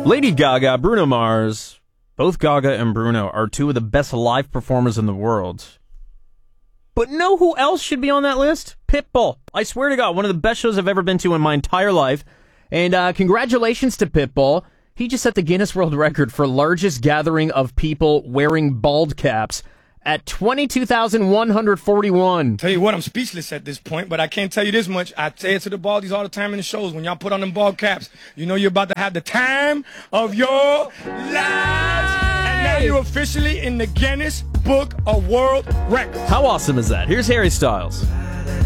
Lady Gaga, Bruno Mars. Both Gaga and Bruno are two of the best live performers in the world. But know who else should be on that list? Pitbull. I swear to God, one of the best shows I've ever been to in my entire life. And congratulations to Pitbull. He just set the Guinness World Record for largest gathering of people wearing bald caps at 22,141. Tell you what, I'm speechless at this point, but I can't tell you this much. I say it to the baldies all the time in the shows. When y'all put on them bald caps, you know you're about to have the time of your lives. And now you're officially in the Guinness Book of World Records. How awesome is that? Here's Harry Styles.